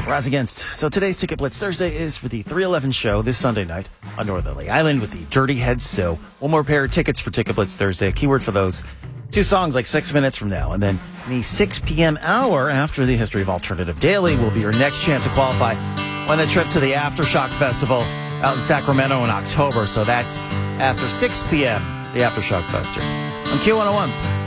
Rise Against. So today's Ticket Blitz Thursday is for the 311 show this Sunday night on Northerly Island with the Dirty Heads. So one more pair of tickets for Ticket Blitz Thursday. A keyword for those two songs like 6 minutes from now. And then the 6 p.m. hour after the History of Alternative Daily will be your next chance to qualify on a trip to the Aftershock Festival out in Sacramento in October. So that's after 6 p.m., the Aftershock Festival. On Q101.